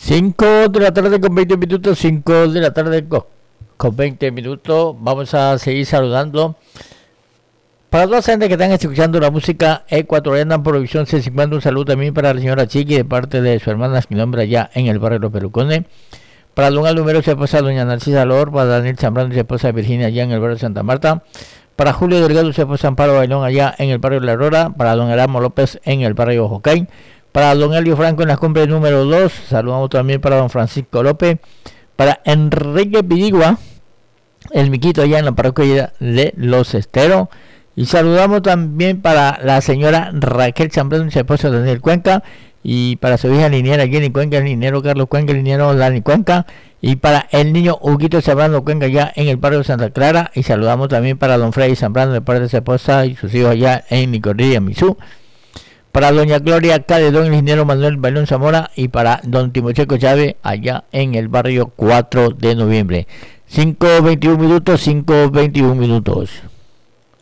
5 de la tarde con 20 minutos, 5 de la tarde con 20 minutos. Vamos a seguir saludando. Para toda la gente que están escuchando la música ecuatoriana por Provisión C50, un saludo también para la señora Chiqui de parte de su hermana que nombra allá en el barrio Los Pelucones. Para don Alumero, su esposa doña Narcisa Lor, para Daniel Zambrano, su esposa Virginia allá en el barrio de Santa Marta. Para Julio Delgado, su esposa Amparo Bailón allá en el barrio La Aurora. Para don Erasmo López en el barrio Jocay. Para don Elio Franco en las cumbres número 2. Saludamos también para don Francisco López. Para Enrique Pirigua, el Miquito allá en la parroquia de Los Esteros. Y saludamos también para la señora Raquel Zambrano, su esposa Daniel Cuenca. Y para su hija liniera Jenny Cuenca, el liniero Carlos Cuenca, el liniero Dani Cuenca. Y para el niño Huguito Zambrano Cuenca allá en el barrio de Santa Clara. Y saludamos también para don Freddy Zambrano de parte de su esposa y sus hijos allá en Nicorilla, Misú. Para doña Gloria Caledón, el ingeniero Manuel Bailón Zamora. Y para don Timocheco Chávez allá en el barrio 4 de noviembre. 5:21 minutos, 5:21 minutos.